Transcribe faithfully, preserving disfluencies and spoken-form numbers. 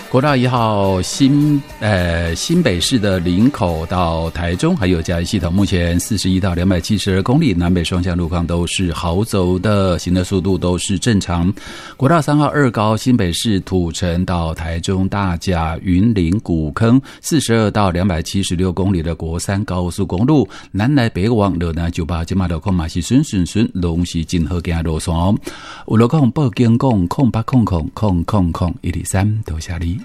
国道一号新呃新北市的林口到台中还有嘉义系统，目前四十一到两百七十二公里，南北双向路况都是好走的，行的速度都是正常。国道三号二高新北市土城到台中大甲云林古坑，四十二到两百七十六公里的国三高速公路，南来北往的呢九八今嘛路况嘛是顺顺顺，拢是真好行路线哦。有路况报警讲空八空空空空空一二三，多谢你。